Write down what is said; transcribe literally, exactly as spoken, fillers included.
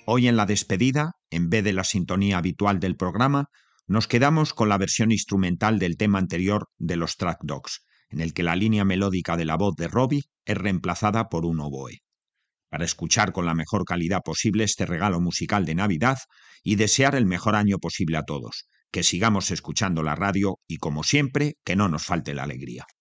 Hoy en la despedida, en vez de la sintonía habitual del programa, nos quedamos con la versión instrumental del tema anterior de los Track Dogs, en el que la línea melódica de la voz de Robbie es reemplazada por un oboe. Para escuchar con la mejor calidad posible este regalo musical de Navidad y desear el mejor año posible a todos, que sigamos escuchando la radio y, como siempre, que no nos falte la alegría.